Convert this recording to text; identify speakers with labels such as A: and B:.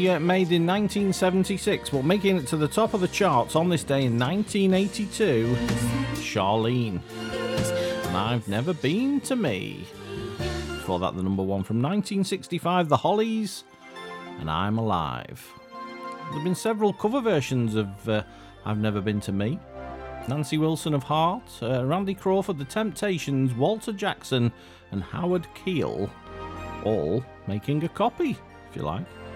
A: made in 1976, but making it to the top of the charts on this day in 1982, Charlene. And I've Never Been to Me. Before that, the number one from 1965, The Hollies, and I'm Alive. There have been several cover versions of I've Never Been to Me. Nancy Wilson of Heart, Randy Crawford, The Temptations, Walter Jackson, and Howard Keel, all making a copy, if you like.